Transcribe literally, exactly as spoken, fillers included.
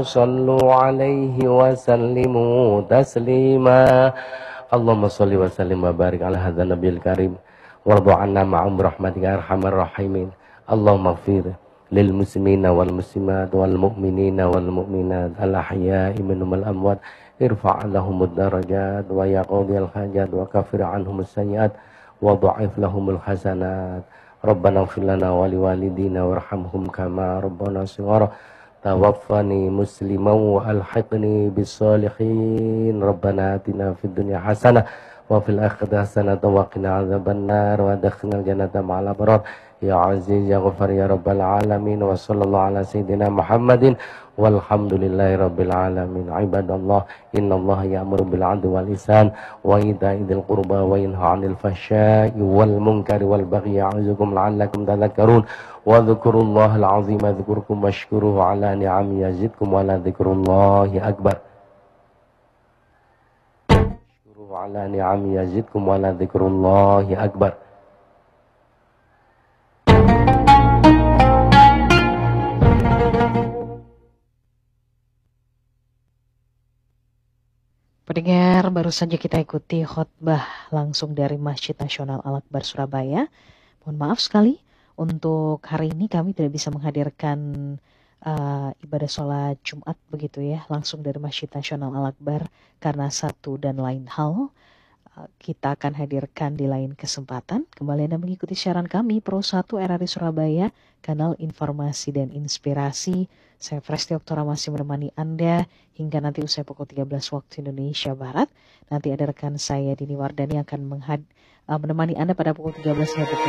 صلوا عليه وسلموا تسليما اللهم صل وسلم وبارك على هذا النبي الكريم وارض عنا معهم برحمتك يا ارحم الراحمين اللهم اغفر للمسلمين والمسلمات والمؤمنين والمؤمنات الأحياء منهم الأموات ارفع لهم الدرجات ويا قاضي الحاجات وكفر عنهم السيئات وضعف لهم الحسنات ربنا اغفر لنا ولوالدينا وارحمهم كما ربنا صغارا توفني مسلما والحقني بالصالحين ربنا آتنا في الدنيا حسنة وفي الآخرة حسنة وقنا عذاب النار وادخلنا الجنة مع الأبرار يا عزيز يا غفار يا رب العالمين وصلى الله على سيدنا محمد والحمد لله رب العالمين عباد الله إن الله يأمر بالعدل والإحسان وإيتاء ذي القربى وينهى عن الفحشاء والمنكر والبغي يعظكم لعلكم تذكرون واذكروا الله العظيم يذكركم واشكروه على نعمه يزدكم ولذكر الله أكبر اشكروه على نعمه يزدكم ولذكر الله أكبر. Pendengar, baru saja kita ikuti khutbah langsung dari Masjid Nasional Al-Akbar Surabaya. Mohon maaf sekali, untuk hari ini kami tidak bisa menghadirkan uh, ibadah sholat Jumat begitu ya, langsung dari Masjid Nasional Al-Akbar karena satu dan lain hal. Uh, kita akan hadirkan di lain kesempatan. Kembali Anda mengikuti siaran kami, Pro satu R R I Surabaya, kanal informasi dan inspirasi. Saya Presti Oktora masih menemani Anda hingga nanti usai pukul tiga belas waktu Indonesia Barat. Nanti ada rekan saya Dini Wardani yang akan menghad, uh, menemani Anda pada pukul tiga belas hingga pukul